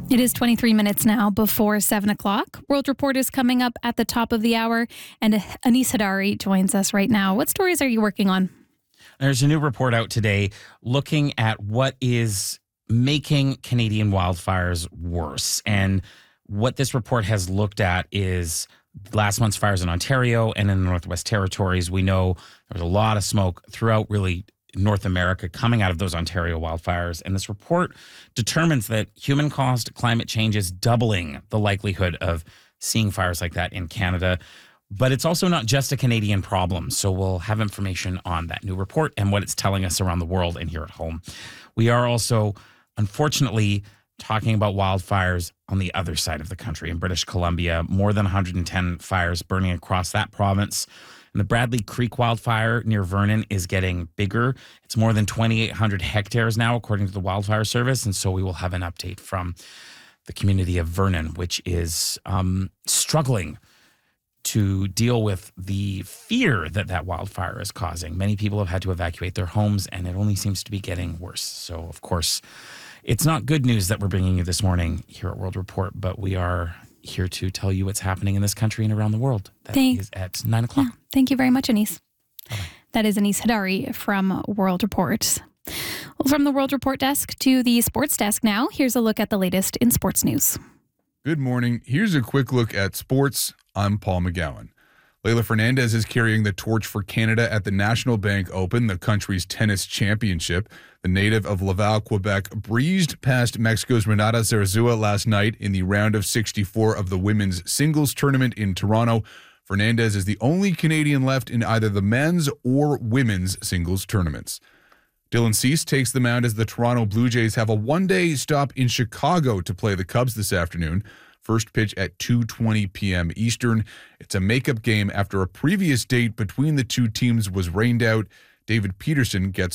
It is 23 minutes now before 7 o'clock. World Report is coming up at the top of the hour, and Anis Hadari joins us right now. What stories are you working on? There's a new report out today looking at what is making Canadian wildfires worse. And what this report has looked at is last month's fires in Ontario and in the Northwest Territories. We know there was a lot of smoke throughout really North America coming out of those Ontario wildfires. And this report determines that human-caused climate change is doubling the likelihood of seeing fires like that in Canada. But it's also not just a Canadian problem. So we'll have information on that new report and what it's telling us around the world and here at home. We are also, unfortunately, talking about wildfires on the other side of the country in British Columbia. More than 110 fires burning across that province. And the Bradley Creek wildfire near Vernon is getting bigger. It's more than 2,800 hectares now, according to the Wildfire Service. And so we will have an update from the community of Vernon, which is struggling to deal with the fear that that wildfire is causing. Many people have had to evacuate their homes, and it only seems to be getting worse. So, of course, it's not good news that we're bringing you this morning here at World Report, but we are here to tell you what's happening in this country and around the world. That is at 9 o'clock. Yeah, thank you very much, Anis. Bye-bye. That is Anis Hadari from World Report. Well, from the World Report desk to the sports desk now, here's a look at the latest in sports news. Good morning. Here's a quick look at sports. I'm Paul McGowan. Leylah Fernandez is carrying the torch for Canada at the National Bank Open, the country's tennis championship. The native of Laval, Quebec, breezed past Mexico's Renata Zarazua last night in the round of 64 of the women's singles tournament in Toronto. Fernandez is the only Canadian left in either the men's or women's singles tournaments. Dylan Cease takes the mound as the Toronto Blue Jays have a one-day stop in Chicago to play the Cubs this afternoon. First pitch at 2:20 p.m. Eastern. It's a makeup game after a previous date between the two teams was rained out. David Peterson gets